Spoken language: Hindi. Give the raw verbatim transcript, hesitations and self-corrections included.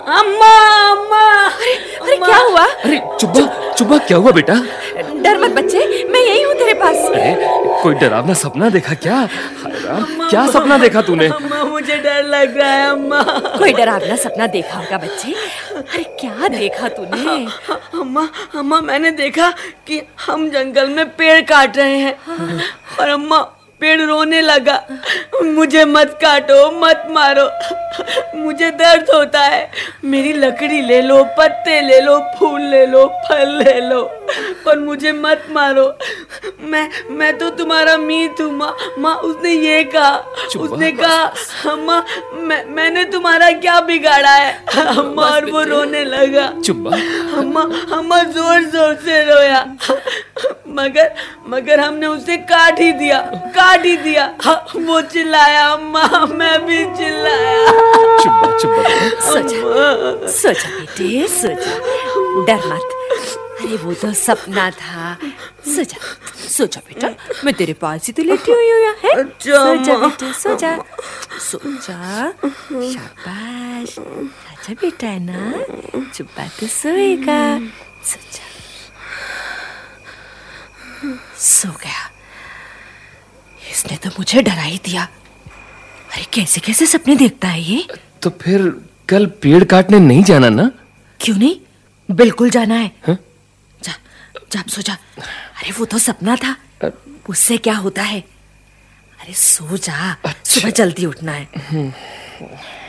अम्मा अम्मा अरे अरे क्या हुआ? अरे चुब्बा चुब्बा, क्या हुआ बेटा? डर मत बच्चे, मैं यही हूँ तेरे पास। अरे कोई डरावना सपना देखा क्या? हाय राम, क्या सपना देखा तूने? अम्मा मुझे डर लग रहा है अम्मा। कोई डरावना सपना देखा होगा बच्चे। अरे क्या देखा तूने? अम्मा अम्मा मैंने देखा कि हम जंगल में पेड़ काट रहे हैं। हाँ। और अम्मा पेड़ रोने लगा, मुझे मत काटो, मत मारो, मुझे दर्द होता है, मेरी लकड़ी ले लो, पत्ते ले लो, फूल ले लो, फल ले लो, पर मुझे मत मारो। मैं मैं तो तुम्हारा मीत हूँ माँ। माँ उसने ये कहा, उसने कहा अम्मा मैं मैंने तुम्हारा क्या बिगाड़ा है? अम्मा और वो रोने लगा। चुब्बा अम्मा अम्मा जोर जोर से रोया, मगर मगर हमने उसे काट ही दिया, काट ही दिया। वो चिल्लाया अम्मा, मैं भी चिल्लाया। चुब्बा चुब्बा सोचा सोचा बेटे, सोचा, डर मत। अरे वो तो सपना था। सोचा सोचा बेटा, मैं तेरे पास ही तो लेटी हुई हूँ है। सोचा बेटे, सोचा सोचा, शाबाश, अच्छा बेटा है ना, चुब्बा तो सोएगा। सोचा, सो गया। इसने तो मुझे डरा ही दिया। अरे कैसे कैसे सपने देखता है ये। तो फिर कल पेड़ काटने नहीं जाना ना? क्यों नहीं, बिल्कुल जाना है। हा? जा जा सो जा। अरे वो तो सपना था, उससे क्या होता है। अरे सो जा, अच्छा। सुबह जल्दी उठना है।